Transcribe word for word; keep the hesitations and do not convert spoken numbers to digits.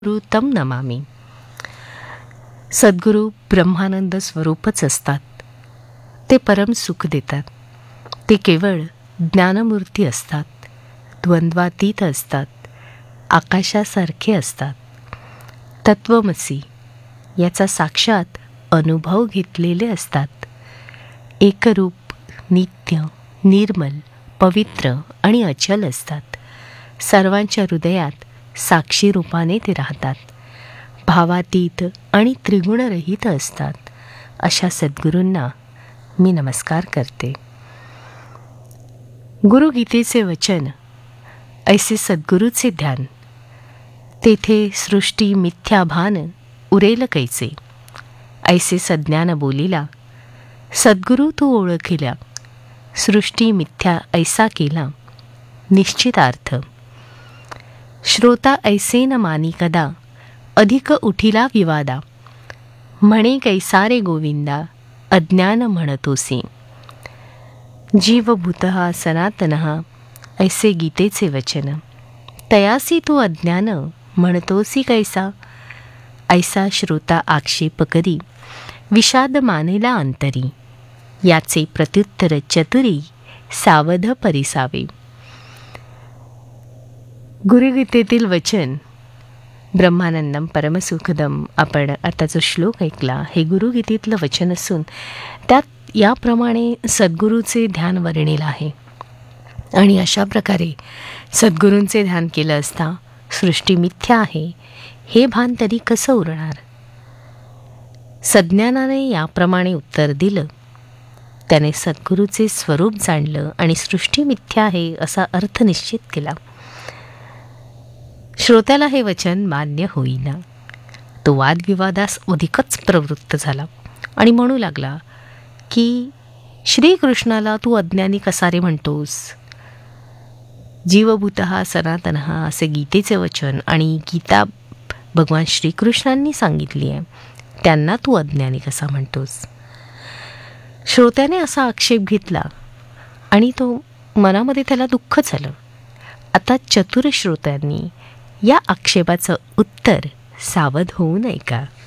गुरु तम नमामि. सद्गुरू ब्रह्मानंद स्वरूपच असतात. ते परम सुख देतात. ते केवळ ज्ञानमूर्ती असतात. द्वंद्वातीत असतात. आकाशासारखे असतात. तत्वमसी याचा साक्षात अनुभव घेतलेले असतात. एकरूप, नित्य, निर्मल, पवित्र आणि अचल असतात. सर्वांच्या हृदयात साक्षी रूपाने ते राहतात. भावातीत आणि त्रिगुणरहित असतात. अशा सद्गुरूंना मी नमस्कार करते. गुरुगीतेचे वचन, ऐसे सद्गुरूचे ध्यान. तेथे सृष्टी मिथ्या भान उरेल कैसे. ऐसे सज्ञान बोलिला, सद्गुरू तू ओळखिला. सृष्टी मिथ्या ऐसा केला, निश्चितार्थ. श्रोता ऐसे न मानी कदा, अधिक उठिला विवादा. म्हणे कैसारे गोविंदा, अज्ञान म्हणतोसी. जीवभूतः सनातनः ऐसे गीतेचे वचन. तयासी तू अज्ञान म्हणतोसी कैसा. ऐसा श्रोता आक्षेप करी, विषाद मानेला अंतरी. याचे प्रत्युत्तर चतुरी, सावध परिसावे. गुरुगीतेतील वचन ब्रह्मानंदम परमसुखदम. आपण आता जो श्लोक ऐकला हे गुरुगीतेतलं वचन असून त्यात याप्रमाणे सद्गुरूचे ध्यान वर्णिलं आहे. आणि अशा प्रकारे सद्गुरूंचे ध्यान केलं असता सृष्टी मिथ्या आहे हे भान तरी कसं उरणार. सज्ञानाने याप्रमाणे उत्तर दिलं. त्याने सद्गुरूचे स्वरूप जाणलं आणि सृष्टी मिथ्या आहे असा अर्थ निश्चित केला. श्रोत्याला हे वचन मान्य होईना. तो वादविवादास अधिकच प्रवृत्त झाला आणि म्हणू लागला की श्रीकृष्णाला तू अज्ञानी कसा रे म्हणतोस. जीवभूतः सनातनः असे गीतेचे वचन आणि गीता भगवान श्रीकृष्णांनी सांगितली आहे, त्यांना तू अज्ञानी कसा म्हणतोस. श्रोत्याने असा आक्षेप घेतला आणि तो मनामध्ये त्याला दुःख झालं. आता चतुर श्रोत्यांनी या आक्षेपाचं उत्तर सावध होऊ नये का.